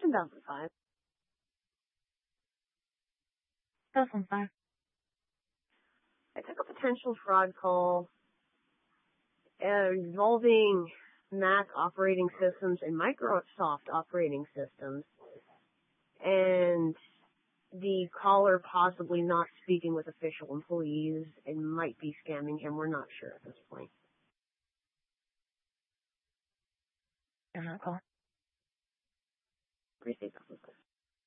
2005. 2005. I took a potential fraud call involving Mac operating systems and Microsoft operating systems, and the caller possibly not speaking with official employees and might be scamming him. We're not sure at this point. On that call. Appreciate that.